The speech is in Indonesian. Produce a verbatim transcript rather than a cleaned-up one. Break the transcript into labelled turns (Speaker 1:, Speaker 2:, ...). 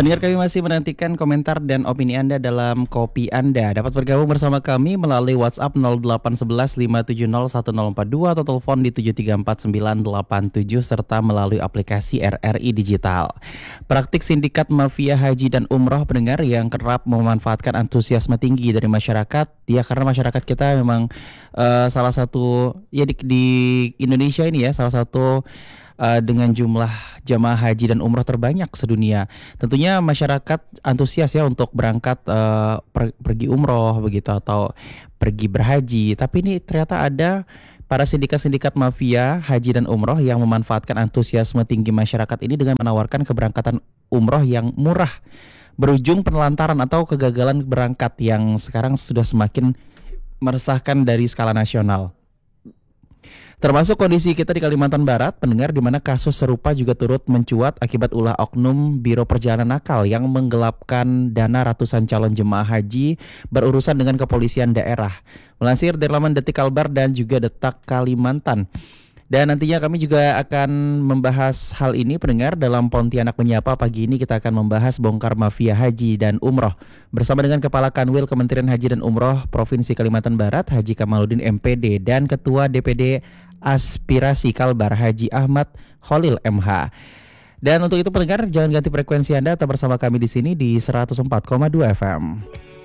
Speaker 1: Pendengar, kami masih menantikan komentar dan opini Anda dalam Kopi Anda. Dapat bergabung bersama kami melalui WhatsApp nol delapan satu satu lima tujuh nol satu nol empat dua atau telepon di tujuh tiga empat sembilan delapan tujuh serta melalui aplikasi R R I Digital. Praktik sindikat mafia haji dan umroh, pendengar, yang kerap memanfaatkan antusiasme tinggi dari masyarakat. Ya, karena masyarakat kita memang uh, salah satu ya di, di Indonesia ini ya salah satu uh, dengan jumlah jamaah haji dan umroh terbanyak sedunia. Tentunya masyarakat antusias ya untuk berangkat uh, per, pergi umroh begitu atau pergi berhaji. Tapi ini ternyata ada para sindikat-sindikat mafia haji dan umroh yang memanfaatkan antusiasme tinggi masyarakat ini dengan menawarkan keberangkatan umroh yang murah, berujung penelantaran atau kegagalan berangkat yang sekarang sudah semakin meresahkan dari skala nasional. Termasuk kondisi kita di Kalimantan Barat, pendengar, di mana kasus serupa juga turut mencuat akibat ulah oknum Biro Perjalanan nakal yang menggelapkan dana ratusan calon jemaah haji berurusan dengan kepolisian daerah. Melansir dari laman Detik Kalbar dan juga Detak Kalimantan. Dan nantinya kami juga akan membahas hal ini, pendengar, dalam Pontianak Menyapa. Pagi ini kita akan membahas bongkar mafia haji dan umroh bersama dengan Kepala Kanwil Kementerian Haji dan Umroh Provinsi Kalimantan Barat, Haji Kamaludin M P D, dan Ketua D P D Aspirasi Kalbar, Haji Ahmad Kholil M H. Dan untuk itu, pendengar, jangan ganti frekuensi Anda, tetap bersama kami di sini di seratus empat koma dua F M.